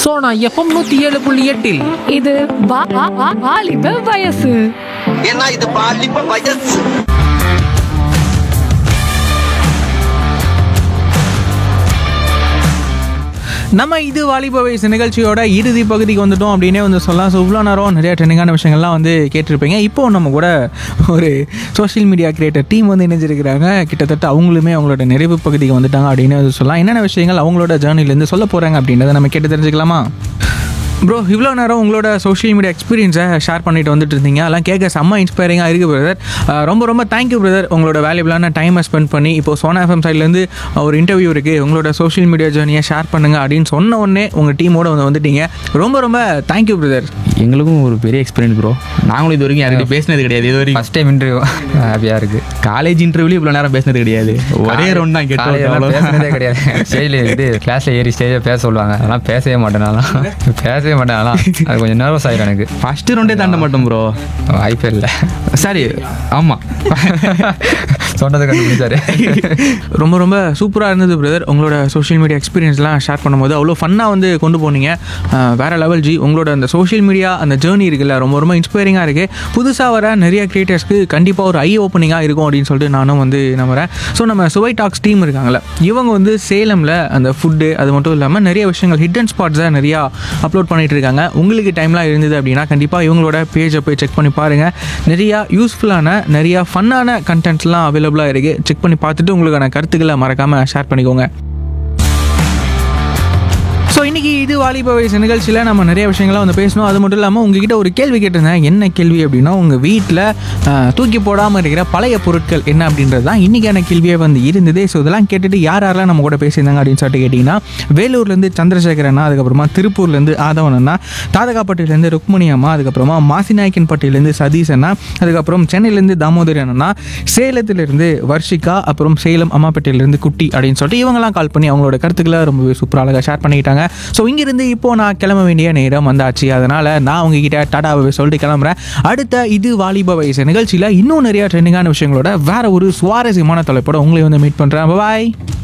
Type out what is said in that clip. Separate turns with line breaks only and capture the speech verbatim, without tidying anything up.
Sona FM நூத்தி ஏழு புள்ளி எட்டில்
இது வா- வா- வா- வாலிப வயசு.
ஏன்னா இது பாலிப்ப வயசு.
நம்ம இது வாலிப வயசு நிகழ்ச்சியோட இறுதி பகுதிக்கு வந்துட்டோம் அப்படின்னே வந்து சொல்லலாம். ஸோ இவ்வளோ நேரம் நிறைய ட்ரெண்டிங்கான விஷயங்கள்லாம் வந்து கேட்டிருப்பீங்க. இப்போது நம்ம கூட ஒரு சோஷியல் மீடியா கிரியேட்டர் டீம் வந்து இணைஞ்சிருக்கிறாங்க. கிட்டத்தட்ட அவங்களுமே அவங்களோட நிறைவு பகுதிக்கு வந்துட்டாங்க அப்படின்னு வந்து சொல்லலாம். என்னென்ன விஷயங்கள் அவங்களோட ஜேர்னிலேருந்து சொல்ல போகிறாங்க அப்படின்றத நம்ம கேட்டு தெரிஞ்சுக்கலாமா? ப்ரோ, இவ்வளோ நேரம் உங்களோட சோஷியல் மீடியா எக்ஸ்பீரியன்ஸை ஷேர் பண்ணிட்டு வந்துட்டு இருந்தீங்க. அதெல்லாம் கேட்க செம்ம இன்ஸ்பைரிங்காக இருக்குது பிரதர். ரொம்ப ரொம்ப தேங்க்யூ பிரதர், உங்களோட வேல்யூபிளான டைமை ஸ்பெண்ட் பண்ணி இப்போது சோனா எஃப்எம் சைட்லேருந்து ஒரு இன்டர்வியூ இருக்குது, உங்களோட சோஷியல் மீடியா ஜேர்னியை ஷேர் பண்ணுங்கள் அப்படின்னு சொன்ன உடனே உங்கள் டீமோட வந்து வந்துட்டீங்க. ரொம்ப ரொம்ப தேங்க்யூ பிரதர்.
எங்களுக்கும் ஒரு பெரிய எக்ஸ்பீரியன்ஸ் ப்ரோ. நாங்களும் இது வரைக்கும் யார்கிட்ட பேசினது கிடையாது. இது வரைக்கும்
ஃபஸ்ட் டைம் இன்டர்வியூ ஹாப்பியாக இருக்குது.
காலேஜ் இன்டர்வியூல இவ்வளோ நேரம் பேசினது கிடையாது. ஒரே ரவுண்ட் தான் கேட்டோம்.
பேசுனதே கிடையாது. ஸ்டேஜில் இது கிளாஸில் ஏறி ஸ்டேஜில் பேச சொல்லுவாங்க. அதெல்லாம் பேசவே மாட்டேன். நான் பேசவே மாட்டேன். அதெல்லாம் அது கொஞ்சம் நர்வஸ் ஆகிடும் எனக்கு.
ஃபர்ஸ்ட் ரவுண்டே தாண்ட மாட்டோம் ப்ரோ.
வாய்ப்பே இல்லை.
சரி, ஆமாம்,
சொன்னதை கண்டுபிடிச்சாரு.
ரொம்ப ரொம்ப சூப்பராக இருந்தது பிரதர். உங்களோட சோஷியல் மீடியா எக்ஸ்பீரியன்ஸ்லாம் ஷேர் பண்ணும்போது அவ்வளோ ஃபன்னாக வந்து கொண்டு போனீங்க. வேறு லெவல் ஜி. உங்களோட அந்த சோஷியல் மீடியா அந்த ஜேர்னி இருக்குல்ல, ரொம்ப ரொம்ப இன்ஸ்பைரிங்காக இருக்குது. புதுசாக வர நிறைய கிரியேட்டர்ஸ்க்கு கண்டிப்பாக ஒரு ஐ ஓப்பனிங்காக இருக்கும் அப்படின்னு சொல்லிட்டு நானும் வந்து நம்புகிறேன். ஸோ நம்ம சுவை டாக்ஸ் டீம் இருக்காங்களே, இவங்க வந்து சேலமில் அந்த ஃபுட்டு அது மட்டும் இல்லாமல் நிறைய விஷயங்கள் ஹிடன் ஸ்பாட்ஸை நிறையா அப்லோட் பண்ணிகிட்டு இருக்காங்க. உங்களுக்கு டைம்லாம் இருந்தது அப்படின்னா கண்டிப்பாக இவங்களோட பேஜை போய் செக் பண்ணி பாருங்கள். நிறையா யூஸ்ஃபுல்லான நிறையா ஃபன்னான கண்டென்ட்ஸ்லாம் அவைலபிளாக இருக்குது. செக் பண்ணி பார்த்துட்டு உங்களுக்கான கருத்துக்களை மறக்காமல் ஷேர் பண்ணிக்கோங்க. ஸோ இன்றைக்கி இது வாலிப வயசு நிகழ்ச்சியில் நம்ம நிறைய விஷயங்கள்லாம் வந்து பேசணும். அது மட்டும் இல்லாமல் உங்ககிட்ட ஒரு கேள்வி கேட்டிருந்தேன். என்ன கேள்வி அப்படின்னா, உங்கள் வீட்டில் தூக்கி போடாமல் இருக்கிற பழைய பொருட்கள் என்ன அப்படின்றது தான் இன்றைக்கான கேள்வியே வந்து இருந்தது. ஸோ இதெல்லாம் கேட்டுட்டு யார் யாரெல்லாம் நம்ம கூட பேசியிருந்தாங்க அப்படின்னு சொல்லிட்டு கேட்டிங்கன்னா, வேலூர்லேருந்து சந்திரசேகரண்ணா, அதுக்கப்புறமா திருப்பூர்லேருந்து ஆதவனண்ணா, தாதகாப்பட்டியிலேருந்து ருக்மணி அம்மா, அதுக்கப்புறமா மாசிநாயக்கன்பட்டியிலேருந்து சதீஷ் அண்ணா, அதுக்கப்புறம் சென்னையிலேருந்து தாமோதரன் அண்ணா, சேலத்திலேருந்து வர்ஷிகா, அப்புறம் சேலம் அம்மாப்பேட்டையிலேருந்து குட்டி அப்படின்னு சொல்லிட்டு இவங்கெல்லாம் கால் பண்ணி அவங்களோட கருத்துக்களை ரொம்பவே சூப்பராக அழகாக ஷேர் பண்ணிக்கிட்டாங்க. ஸோ இங்கிருந்து இப்போ நான் கிளம்ப வேண்டிய நேரம் வந்தாச்சு. அதனால் நான் உங்ககிட்ட டாடாவை சொல்லிட்டு கிளம்புறேன். அடுத்த இது வாலிப வயசு நிகழ்ச்சியில் இன்னும் நிறைய ட்ரெண்டிங்கான விஷயங்களோட வேற ஒரு சுவாரஸ்யமான தலைப்போட உங்களை வந்து மீட் பண்ணுறேன். பாய்.